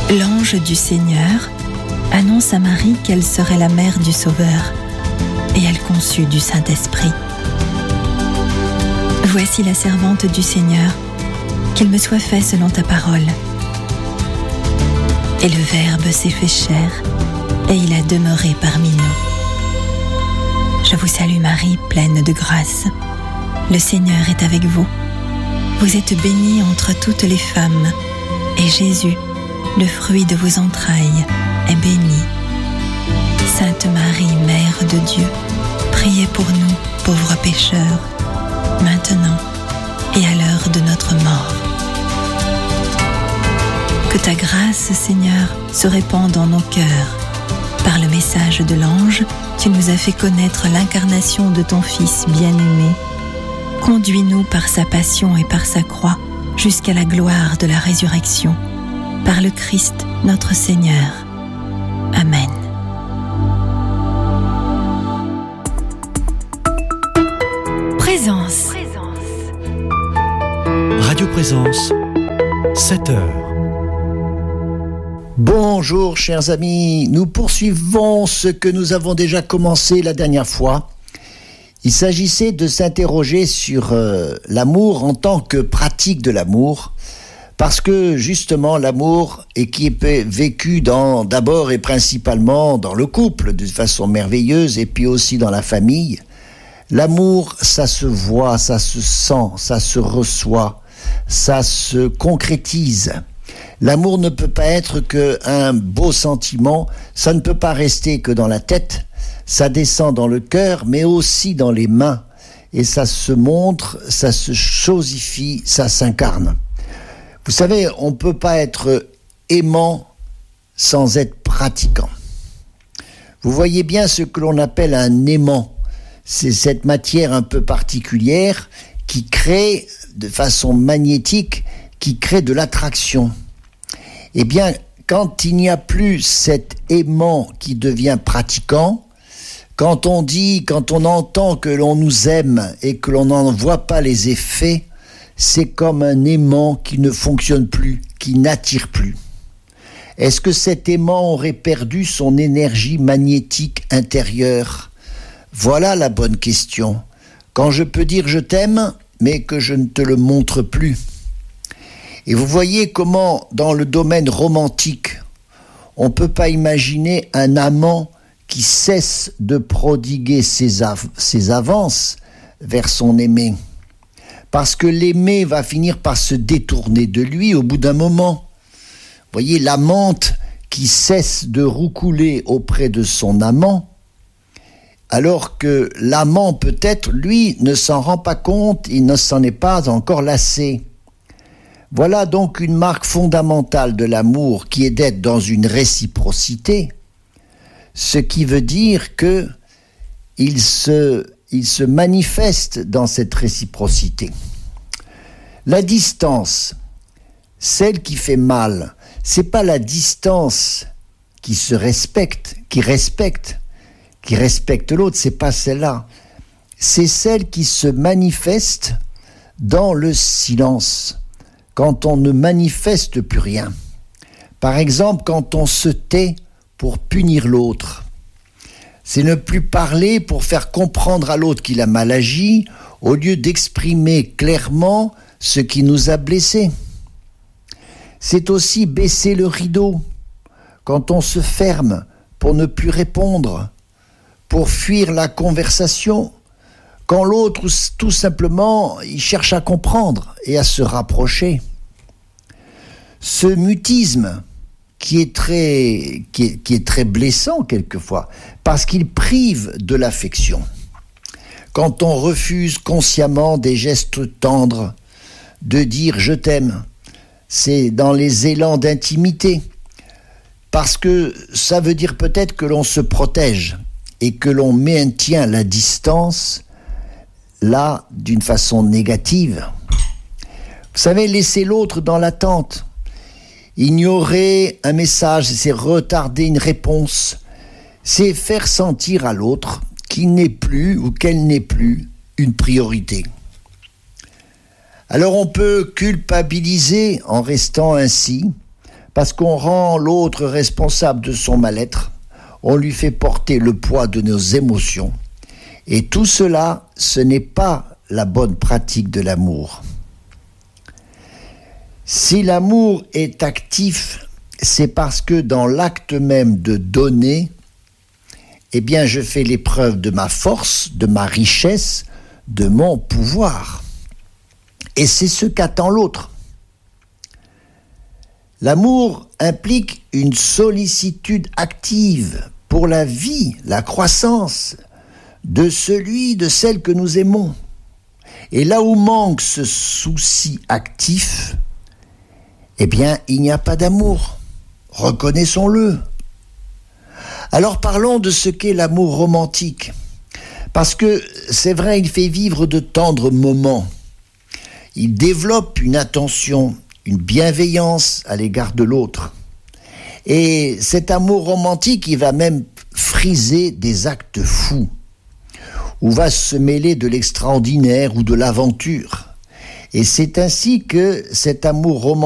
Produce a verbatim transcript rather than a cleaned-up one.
L'ange du Seigneur annonce à Marie qu'elle serait la mère du Sauveur, et elle conçut du Saint-Esprit. Voici la servante du Seigneur, qu'il me soit fait selon ta parole. Et le Verbe s'est fait chair, et il a demeuré parmi nous. Je vous salue Marie, pleine de grâce. Le Seigneur est avec vous. Vous êtes bénie entre toutes les femmes, et Jésus, le fruit de vos entrailles, est béni. Sainte Marie, Mère de Dieu, priez pour nous, pauvres pécheurs, maintenant et à l'heure de notre mort. Que ta grâce, Seigneur, se répande dans nos cœurs. Par le message de l'ange, tu nous as fait connaître l'incarnation de ton Fils bien-aimé. Conduis-nous par sa passion et par sa croix jusqu'à la gloire de la résurrection. Par le Christ, notre Seigneur. Amen. Présence. Radio Présence, sept heures. Bonjour chers amis, nous poursuivons ce que nous avons déjà commencé la dernière fois. Il s'agissait de s'interroger sur euh, l'amour en tant que pratique de l'amour, parce que justement l'amour est qui est vécu dans, d'abord et principalement dans le couple de façon merveilleuse, et puis aussi dans la famille. L'amour, ça se voit, ça se sent, ça se reçoit, ça se concrétise. L'amour ne peut pas être qu'un beau sentiment, ça ne peut pas rester que dans la tête, ça descend dans le cœur, mais aussi dans les mains, et ça se montre, ça se chosifie, ça s'incarne. Vous savez, on ne peut pas être aimant sans être pratiquant. Vous voyez bien ce que l'on appelle un aimant. C'est cette matière un peu particulière qui crée de façon magnétique, qui crée de l'attraction. Eh bien, quand il n'y a plus cet aimant qui devient pratiquant, quand on dit, quand on entend que l'on nous aime et que l'on n'en voit pas les effets, c'est comme un aimant qui ne fonctionne plus, qui n'attire plus. Est-ce que cet aimant aurait perdu son énergie magnétique intérieure ? Voilà la bonne question. Quand je peux dire je t'aime, mais que je ne te le montre plus. Et vous voyez comment, dans le domaine romantique, on ne peut pas imaginer un amant qui cesse de prodiguer ses, av- ses avances vers son aimé. Parce que l'aimé va finir par se détourner de lui au bout d'un moment. Vous voyez, l'amante qui cesse de roucouler auprès de son amant, alors que l'amant peut-être, lui, ne s'en rend pas compte, il ne s'en est pas encore lassé. Voilà donc une marque fondamentale de l'amour qui est d'être dans une réciprocité, ce qui veut dire que il se, il se manifeste dans cette réciprocité. La distance, celle qui fait mal, c'est pas la distance qui se respecte, qui respecte, qui respecte l'autre, c'est pas celle-là. C'est celle qui se manifeste dans le silence, quand on ne manifeste plus rien. Par exemple, quand on se tait pour punir l'autre. C'est ne plus parler pour faire comprendre à l'autre qu'il a mal agi, au lieu d'exprimer clairement ce qui nous a blessés. C'est aussi baisser le rideau, quand on se ferme pour ne plus répondre, pour fuir la conversation, quand l'autre, tout simplement, il cherche à comprendre et à se rapprocher. Ce mutisme qui est très, qui est, qui est très blessant quelquefois, parce qu'il prive de l'affection. Quand on refuse consciemment des gestes tendres, de dire « je t'aime », c'est dans les élans d'intimité, parce que ça veut dire peut-être que l'on se protège et que l'on maintient la distance, là, d'une façon négative. Vous savez, laisser l'autre dans l'attente, ignorer un message, c'est retarder une réponse, c'est faire sentir à l'autre qu'il n'est plus ou qu'elle n'est plus une priorité. Alors on peut culpabiliser en restant ainsi, parce qu'on rend l'autre responsable de son mal-être, on lui fait porter le poids de nos émotions. Et tout cela, ce n'est pas la bonne pratique de l'amour. Si l'amour est actif, c'est parce que dans l'acte même de donner, eh bien, je fais l'épreuve de ma force, de ma richesse, de mon pouvoir. Et c'est ce qu'attend l'autre. L'amour implique une sollicitude active pour la vie, la croissance de celui, de celle que nous aimons. Et là où manque ce souci actif, eh bien, il n'y a pas d'amour. Reconnaissons-le. Alors parlons de ce qu'est l'amour romantique. Parce que c'est vrai, il fait vivre de tendres moments. Il développe une attention, une bienveillance à l'égard de l'autre. Et cet amour romantique, il va même friser des actes fous, où va se mêler de l'extraordinaire ou de l'aventure. Et c'est ainsi que cet amour romantique